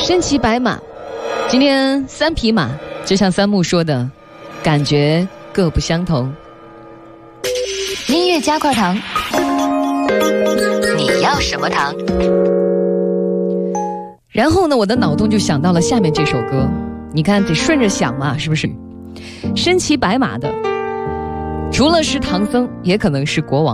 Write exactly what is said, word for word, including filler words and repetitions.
身骑白马，今天三匹马，就像三木说的，感觉各不相同。 音乐加块糖，你要什么糖？ 然后呢，我的脑洞就想到了下面这首歌，你看得顺着想嘛，是不是？身骑白马的，除了是唐僧，也可能是国王。